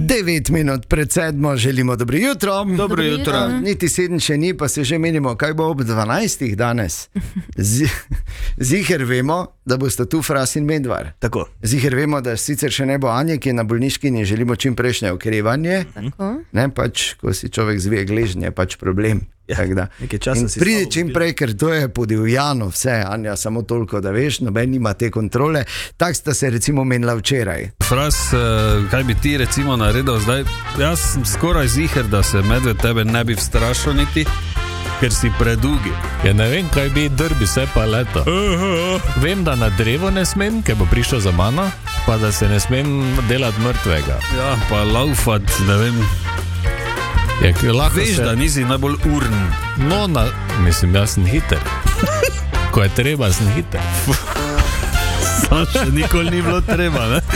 9 minut pred 7 želimo dobro jutro. Dobro jutro. Niti 7 še ni, pa se že menimo, kaj bo ob 12 danes. Ziher vemo, da boste tu Fras in Medvar. Tako. Ziher vemo, da sicer še ne bo Anje, ki je na bolniški in želimo čim prejšnje okrevanje. Ne, pač, ko si človek zvije gležnje, pač problem. Ja, nekaj časa si pridi čim prej, ker to je podivjano vse, Anja, samo toliko, da veš, noben nima te kontrole. Tak sta se recimo menila včeraj. Fras, kaj bi ti recimo naredil zdaj? Jaz sem skoraj ziher, da se medved tebe ne bi vstrašil niti, ker si predugi. Ja, ne vem, kaj bi drbi se pa leto. Vem, da na drevo ne smem, ker bo prišel za mano, pa da se ne smem delati mrtvega. Ja, pa laufat, ne vem. Ja, veš, da nisi najbolj urn. No, mislim, jaz sem hiter. Ko je treba, sem hiter. Sam še nikoli ni bilo treba, ne?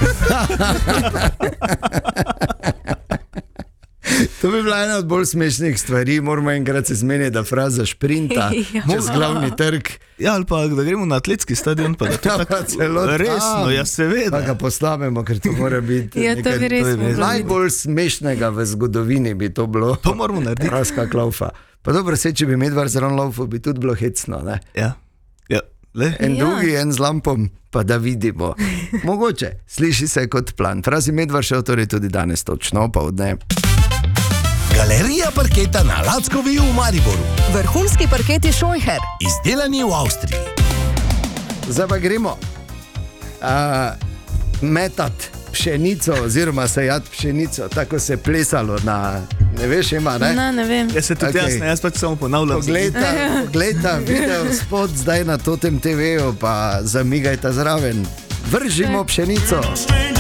To bi bila ena od bolj smešnih stvari, moramo enkrat se zmeniti, da Fraza šprinta čez glavni trg. Ja, ali pa da gremo na atletski stadion, pa da to tako celo resno, ja seveda. Pa ga poslavimo, ker to mora biti ja, to bi res najbolj smešnega v zgodovini bi to bilo. To moramo narediti. Fraska klaufa. Pa dobro, se, če bi Medvar zraven laufal, bi tudi bilo hecno, ne? Ja. En drugi, en z lampom, pa da vidimo. Mogoče, sliši se kot plan. Fras in Medvar šel torej tudi danes točno, pa od ne. Galerija parketa na Lackovi v Mariboru. Vrhunski parketi Scheucher. Izdelani v Avstriji. Zdaj pa gremo metat pšenico oziroma sejat pšenico, tako se plesalo na, ne veš ima, ne? Ne vem. Jaz se tudi jasno, jaz pač samo ponavljam. Poglejta video spot zdaj na Totem TV-u, pa zamigajta zraven. Vržimo pšenico.